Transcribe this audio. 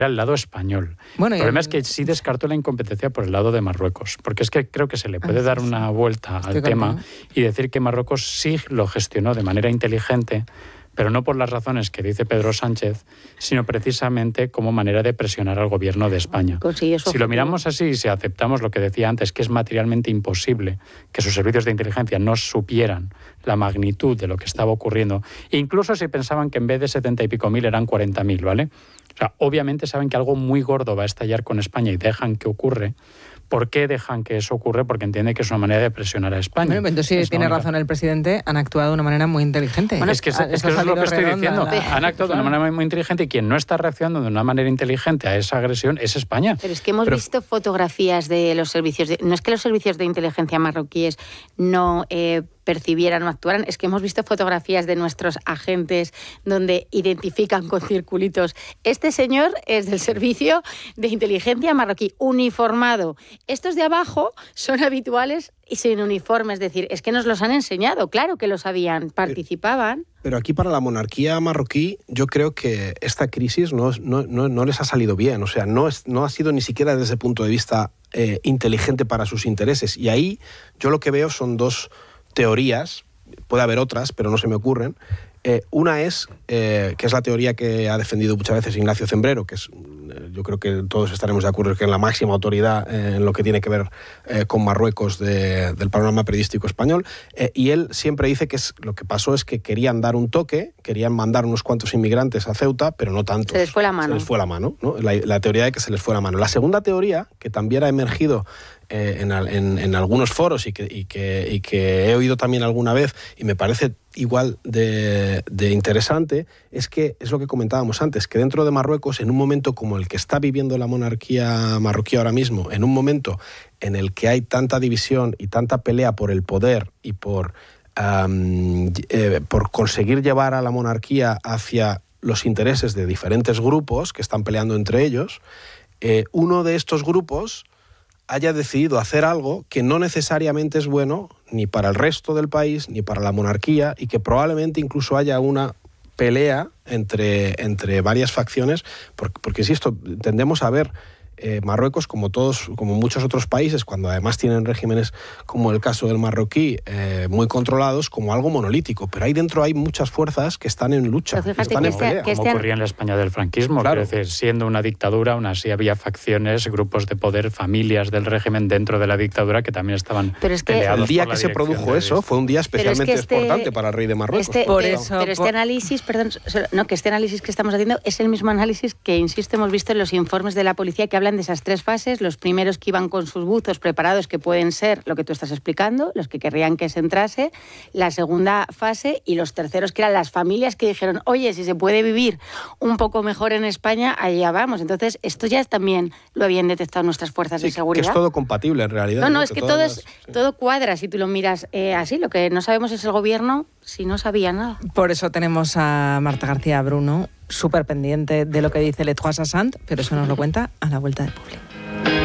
al lado español. Bueno, el problema es que sí descarto la incompetencia por el lado de Marruecos, porque es que creo que se le puede dar una vuelta al tema y decir que Marruecos sí lo gestionó de manera inteligente, pero no por las razones que dice Pedro Sánchez, sino precisamente como manera de presionar al gobierno de España. Si lo miramos así y si aceptamos lo que decía antes, que es materialmente imposible que sus servicios de inteligencia no supieran la magnitud de lo que estaba ocurriendo, incluso si pensaban que en vez de 70 y pico mil eran 40.000, ¿vale? O sea, obviamente saben que algo muy gordo va a estallar con España y dejan que ocurre. ¿Por qué dejan que eso ocurra? Porque entiende que es una manera de presionar a España. Bueno, entonces, si tiene razón el presidente, han actuado de una manera muy inteligente. Bueno, es que eso es lo que estoy diciendo. Han actuado de una manera muy inteligente y quien no está reaccionando de una manera inteligente a esa agresión es España. Pero es que hemos visto fotografías de los servicios... No es que los servicios de inteligencia marroquíes no... percibieran o actuaran, es que hemos visto fotografías de nuestros agentes donde identifican con circulitos. Este señor es del servicio de inteligencia marroquí, uniformado. Estos de abajo son habituales y sin uniforme, es decir, es que nos los han enseñado, claro que lo sabían, participaban. Pero aquí para la monarquía marroquí yo creo que esta crisis no les ha salido bien, o sea, no ha sido ni siquiera desde el punto de vista inteligente para sus intereses. Y ahí yo lo que veo son dos teorías, puede haber otras, pero no se me ocurren. Una es, que es la teoría que ha defendido muchas veces Ignacio Zembrero, que es, yo creo que todos estaremos de acuerdo que es la máxima autoridad en lo que tiene que ver con Marruecos del panorama periodístico español, y él siempre dice que lo que pasó es que querían dar un toque, querían mandar unos cuantos inmigrantes a Ceuta, pero no tantos. Se les fue la mano. Se les fue la mano, ¿no? La teoría de que se les fue la mano. La segunda teoría, que también ha emergido en algunos foros y que he oído también alguna vez y me parece igual de interesante, es lo que comentábamos antes, que dentro de Marruecos, en un momento como el que está viviendo la monarquía marroquí ahora mismo, en un momento en el que hay tanta división y tanta pelea por el poder y por conseguir llevar a la monarquía hacia los intereses de diferentes grupos que están peleando entre ellos, uno de estos grupos haya decidido hacer algo que no necesariamente es bueno ni para el resto del país ni para la monarquía y que probablemente incluso haya una pelea entre varias facciones, porque insisto, tendemos a ver Marruecos, como muchos otros países, cuando además tienen regímenes como el caso del marroquí, muy controlados, como algo monolítico. Pero ahí dentro hay muchas fuerzas que están en lucha, están en pelea. Como ocurría en la España del franquismo. Claro. Quiero decir, siendo una dictadura, aún así había facciones, grupos de poder, familias del régimen dentro de la dictadura que también estaban peleados. El día que se produjo eso fue un día especialmente importante para el rey de Marruecos. Este análisis que estamos haciendo es el mismo análisis que, insisto, hemos visto en los informes de la policía que hablan de esas tres fases, los primeros que iban con sus buzos preparados, que pueden ser lo que tú estás explicando, los que querrían que se entrase, la segunda fase, y los terceros que eran las familias que dijeron, oye, si se puede vivir un poco mejor en España, allá vamos. Entonces, esto ya también lo habían detectado nuestras fuerzas de seguridad. Que es todo compatible en realidad. No, es que todo cuadra si tú lo miras así. Lo que no sabemos es el gobierno si no sabía nada. Por eso tenemos a Marta García Bruno, súper pendiente de lo que dice Le Trois Sassant, pero eso nos lo cuenta a la vuelta de Publi.